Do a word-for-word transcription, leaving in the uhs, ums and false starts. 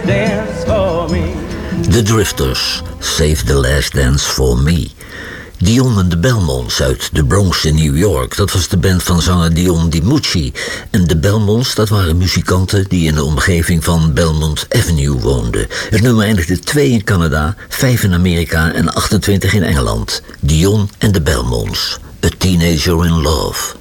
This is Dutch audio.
dance for me. The Drifters, Save the Last Dance for Me. Dion en de Belmonts uit de Bronx in New York. Dat was de band van zanger Dion DiMucci. En de Belmonts, dat waren muzikanten die in de omgeving van Belmont Avenue woonden. Het nummer eindigde twee in Canada, vijf in Amerika en achtentwintig in Engeland. Dion en de Belmonts. A Teenager in Love.